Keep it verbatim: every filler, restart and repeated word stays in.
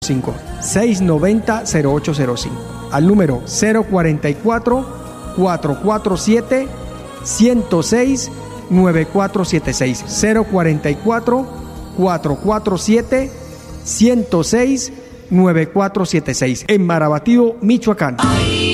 cinco, seis nueve cero, cero ocho cero cinco, al número cero cuarenta y cuatro, cuatrocientos cuarenta y siete, ciento seis, nueve cuatro siete seis, cero cuarenta y cuatro, cuatrocientos cuarenta y siete, ciento seis, nueve cuatro siete seis, en Marabatío, Michoacán.